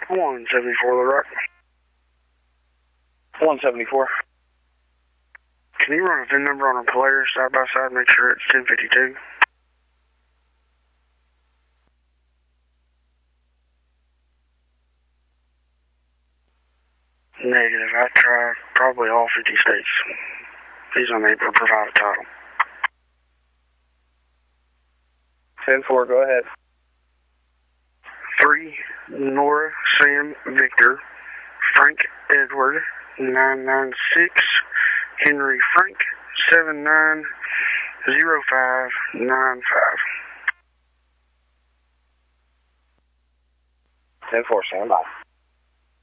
174 the rock. 174. Can you run a VIN number on a Polaris side by side, make sure it's 1052? Negative. I tried probably all 50 states. He's unable to provide a title. 10-4, go ahead. 3, Nora Sam Victor, Frank Edward, 996, Henry Frank, 790595. 10-4, stand by.